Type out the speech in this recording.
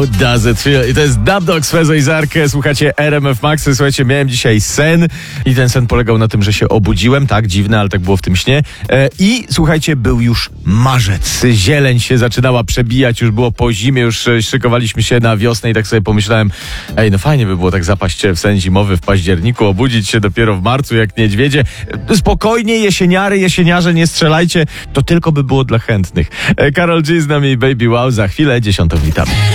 How does it feel? I to jest Dub Dogs, Fezo i Zarkę. Słuchacie RMF Maxy. Słuchajcie, miałem dzisiaj sen i ten sen polegał na tym, że się obudziłem. Tak, dziwne, ale tak było w tym śnie. I słuchajcie, był już marzec. Zieleń się zaczynała przebijać, już było po zimie, już szykowaliśmy się na wiosnę i tak sobie pomyślałem, no fajnie by było tak zapaść w sen zimowy w październiku, obudzić się dopiero w marcu jak niedźwiedzie. Spokojnie, jesieniarze, nie strzelajcie. To tylko by było dla chętnych. Karol G z nami, Baby Wow. Za chwilę 10:00 witamy.